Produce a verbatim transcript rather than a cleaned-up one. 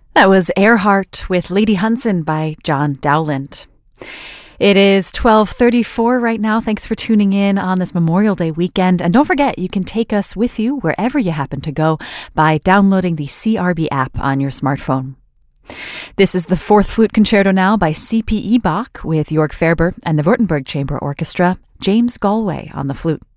That was Earhart with Lady Hunson by John Dowland. It is twelve thirty-four right now. Thanks for tuning in on this Memorial Day weekend. And don't forget, you can take us with you wherever you happen to go by downloading the C R B app on your smartphone. This is the Fourth Flute Concerto now by C P E Bach with Jörg Ferber and the Württemberg Chamber Orchestra, James Galway on the flute.